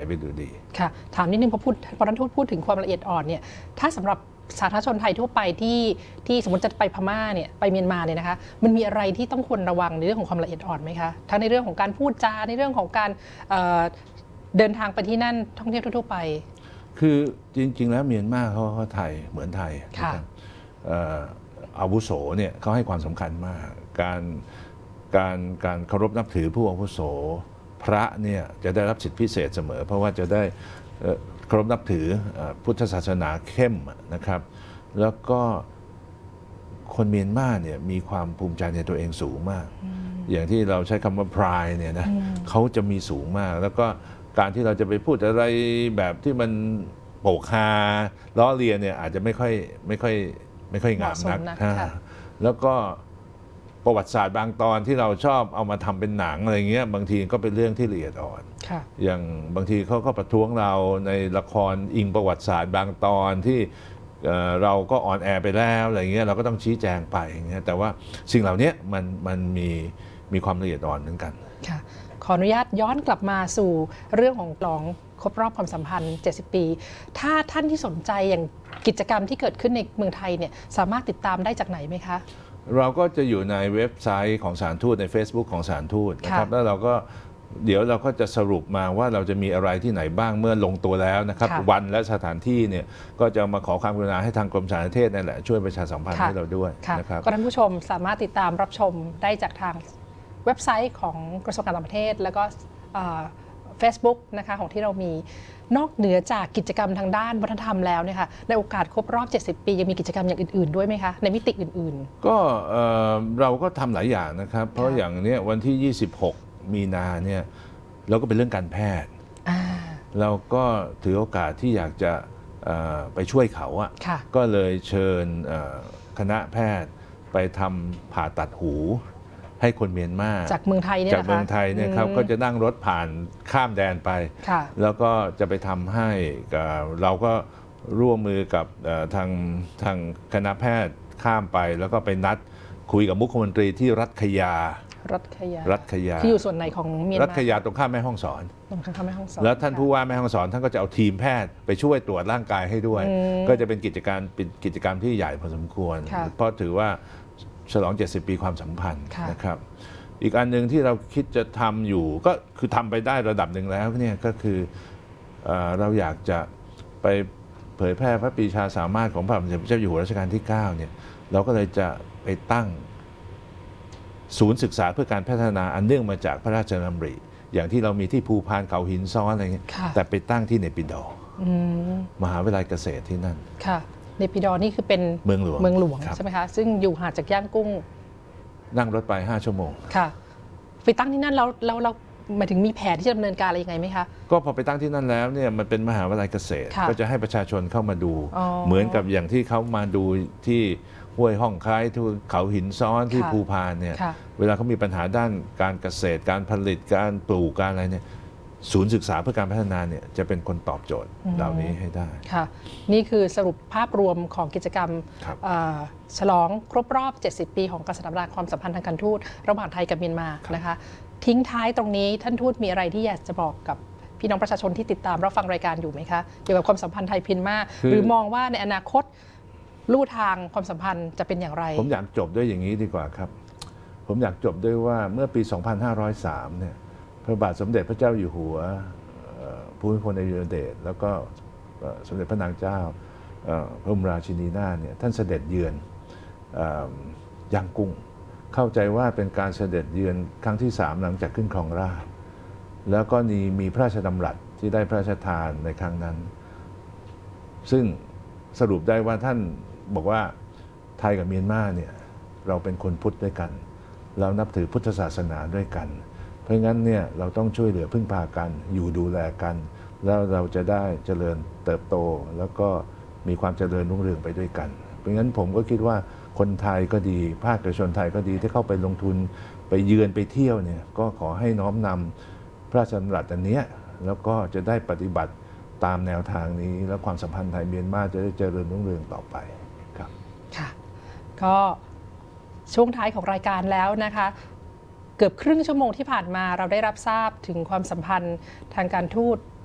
ไปดูดีค่ะถามนิดนึงพอท่านทูตพูดถึงความละเอียดอ่อนเนี่ยถ้าสำหรับสาธารณชนไทยทั่วไปที่สมมติจะไปพม่าเนี่ยไปเมียนมาเนี่ยนะคะมันมีอะไรที่ต้องควรระวังในเรื่องของความละเอียดอ่อนไหมคะทั้งในเรื่องของการพูดจาในเรื่องของการเดินทางไปที่นั่นท่องเที่ยวทั่วไปคือจริงๆแล้วเมียนมาเขาไทยเหมือนไทยนะครับอาวุโสเนี่ยเขาให้ความสำคัญมากการเคารพนับถือผู้อาวุโสพระเนี่ยจะได้รับสิทธิพิเศษเสมอเพราะว่าจะได้เคารพนับถือพุทธศาสนาเข้มนะครับแล้วก็คนเมียนมาเนี่ยมีความภูมิใจในตัวเองสูงมากอย่างที่เราใช้คำว่า pride เนี่ยนะเขาจะมีสูงมากแล้วก็การที่เราจะไปพูดอะไรแบบที่มันโปกฮาล้อเลียนเนี่ยอาจจะไม่ค่อยงามนักแล้วก็ประวัติศาสตร์บางตอนที่เราชอบเอามาทำเป็นหนังอะไรเงี้ยบางทีก็เป็นเรื่องที่ละเอียดอ่อนอย่างบางทีเขาก็ประท้วงเราในละครอิงประวัติศาสตร์บางตอนที่เราก็ออนแอร์ไปแล้วอะไรเงี้ยเราก็ต้องชี้แจงไปอย่างเงี้ยแต่ว่าสิ่งเหล่านี้มันมีความละเอียดอ่อนเหมือนกันค่ะขออนุญาตย้อนกลับมาสู่เรื่องของครบรอบความสัมพันธ์70 ปีถ้าท่านที่สนใจอย่างกิจกรรมที่เกิดขึ้นในเมืองไทยเนี่ยสามารถติดตามได้จากไหนไหมคะเราก็จะอยู่ในเว็บไซต์ของสถานทูตใน Facebook ของสถานทูตนะครับแล้วเราก็จะสรุปมาว่าเราจะมีอะไรที่ไหนบ้างเมื่อลงตัวแล้วนะครับวันและสถานที่เนี่ยก็จะมาขอความกรุณาให้ทางกรมสารนิเทศนั่นแหละช่วยประชาสัมพันธ์ให้เราด้วยนะครับก็ท่านผู้ชมสามารถติดตามรับชมได้จากทางเว็บไซต์ของกระทรวงการต่างประเทศแล้วก็Facebook นะคะของที่เรามีนอกเหนือจากกิจกรรมทางด้านวัฒนธรรมแล้วเนี่ยค่ะในโอกาสครบรอบ70 ปียังมีกิจกรรมอย่างอื่นๆด้วยไหมคะในมิติอื่นๆก็เราก็ทำหลายอย่างนะครับเพราะอย่างนี้วันที่26 มีนาเนี่ยเราก็เป็นเรื่องการแพทย์เราก็ถือโอกาสที่อยากจะไปช่วยเขาอะก็เลยเชิญคณะแพทย์ไปทำผ่าตัดหูให้คนเมียนมาจากเมืองไทยเนี่ยครับก็จะนั่งรถผ่านข้ามแดนไปแล้วก็จะไปทำให้เราก็ร่วมมือกับทางคณะแพทย์ข้ามไปแล้วก็ไปนัดคุยกับมุขมนตรีที่รัฐขยาที่อยู่ส่วนไหนของเมียนมารัฐขยาตรงข้ามแม่ฮ่องสอนแล้วท่านผู้ว่าแม่ฮ่องสอนท่านก็จะเอาทีมแพทย์ไปช่วยตรวจร่างกายให้ด้วยก็จะเป็นกิจกรรมที่ใหญ่พอสมควรเพราะถือว่าฉลอง70 ปีความสัมพันธ์นะครับอีกอันหนึ่งที่เราคิดจะทำอยู่ก็คือทำไปได้ระดับหนึ่งแล้วเนี่ยก็คือเราอยากจะไปเผยแพร่พระปรีชาสามารถของพระบาทสมเด็จพระเจ้าอยู่หัวรัชกาลที่9เนี่ยเราก็เลยจะไปตั้งศูนย์ศึกษาเพื่อการพัฒนาอันเนื่องมาจากพระราชดำริอย่างที่เรามีที่ภูพานเขาหินซ้อนอะไรเงี้ยแต่ไปตั้งที่เนปิดอมหาวิทยาลัยเกษตรที่นั่นเนปิดอนี่คือเป็นเมืองหลวงใช่ไหมคะซึ่งอยู่ห่างจากย่างกุ้งนั่งรถไป5 ชั่วโมงค่ะไปตั้งที่นั่นเราหมายถึงมีแผนที่จะดำเนินการอะไรยังไงไหมคะก็พอไปตั้งที่นั่นแล้วเนี่ยมันเป็นมหาวิทยาลัยเกษตรก็จะให้ประชาชนเข้ามาดูเหมือนกับอย่างที่เขามาดูที่ห้วยห้องคล้ายที่เขาหินซ้อนที่ภูพานเนี่ยเวลาเขามีปัญหาด้านการเกษตรการผลิตการปลูกการอะไรเนี่ยศูนย์ศึกษาเพื่อการพัฒนาเนี่ยจะเป็นคนตอบโจทย์เหล่านี้ให้ได้ค่ะนี่คือสรุปภาพรวมของกิจกรรมฉลองครบรอบ70 ปีของการสถาปนาความสัมพันธ์ทางการทูตระหว่างไทยกับเมียนมานะคะทิ้งท้ายตรงนี้ท่านทูตมีอะไรที่อยากจะบอกกับพี่น้องประชาชนที่ติดตามรับฟังรายการอยู่ไหมคะเกี่ยวกับความสัมพันธ์ไทยเมียนมาหรือมองว่าในอนาคตลู่ทางความสัมพันธ์จะเป็นอย่างไรผมอยากจบด้วยอย่างนี้ดีกว่าครับผมอยากจบด้วยว่าเมื่อปี 2503 เนี่ยพระบาทสมเด็จพระเจ้าอยู่หัวภูมิพลอดุลยเดชแล้วก็สมเด็จพระนางเจ้าพระบรมราชินีนาถเนี่ยท่านเสด็จเยือนย่างกุ้งเข้าใจว่าเป็นการเสด็จเยือนครั้งที่3หลังจากขึ้นครองราชย์แล้วก็มีพระราชดำรัสที่ได้พระราชทานในครั้งนั้นซึ่งสรุปได้ว่าท่านบอกว่าไทยกับเมียนมาเนี่ยเราเป็นคนพุทธด้วยกันเรานับถือพุทธศาสนาด้วยกันเพราะงั้นเนี่ยเราต้องช่วยเหลือพึ่งพากันอยู่ดูแลกันแล้วเราจะได้เจริญเติบโตแล้วก็มีความเจริญรุ่งเรืองไปด้วยกันเพราะงั้นผมก็คิดว่าคนไทยก็ดีภาคเอกชนไทยก็ดีที่เข้าไปลงทุนไปเยือนไปเที่ยวเนี่ยก็ขอให้น้อมนำพระราชดำรัสอันนี้แล้วก็จะได้ปฏิบัติตามแนวทางนี้แล้วความสัมพันธ์ไทยเมียนมาจะได้เจริญรุ่งเรืองต่อไปครับค่ะก็ช่วงท้ายของรายการแล้วนะคะเกือบครึ่งชั่วโมงที่ผ่านมาเราได้รับทราบถึงความสัมพันธ์ทางการทูต